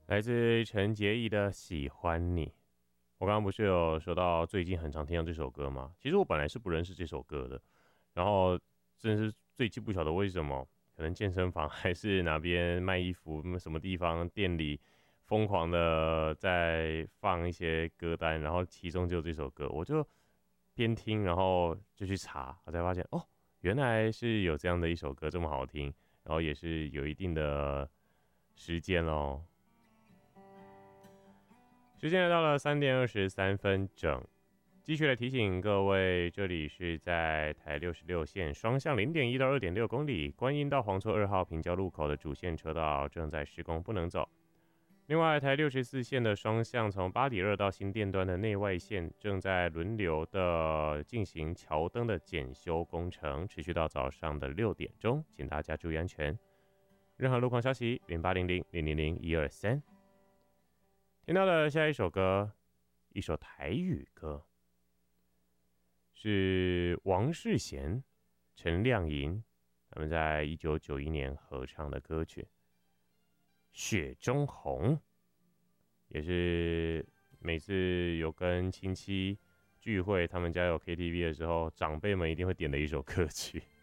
来自陈洁仪的《喜欢你》。我刚刚不是有说到最近很常听到这首歌吗？其实我本来是不认识这首歌的，然后真的是最近不晓得为什么，可能健身房还是哪边卖衣服，什么地方店里疯狂的在放一些歌单，然后其中就有这首歌，我就边听然后就去查，我才发现哦，原来是有这样的一首歌这么好听，然后也是有一定的时间咯。时间来到了3:23整，继续来提醒各位，这里是在台66线双向0.1到2.6公里，观音到黄厝2号平交路口的主线车道正在施工，不能走。另外，台64线的双向从八里二到新店端的内外线正在轮流的进行桥灯的检修工程，持续到早上的6点钟，请大家注意安全。任何路况消息0800000123。听到的下一首歌，一首台语歌，是王世贤、陈亮莹他们在1991年合唱的歌曲《雪中红》，也是每次有跟亲戚聚会，他们家有 KTV 的时候，长辈们一定会点的一首歌曲。